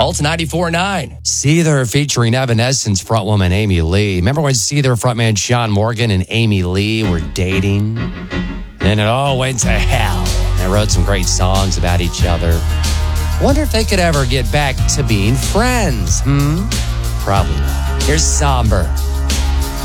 Alt 94.9. Seether featuring Evanescence frontwoman Amy Lee. Remember when Seether frontman Sean Morgan and Amy Lee were dating? Then it all went to hell. They wrote some great songs about each other. Wonder if they could ever get back to being friends, Probably not. Here's Somber.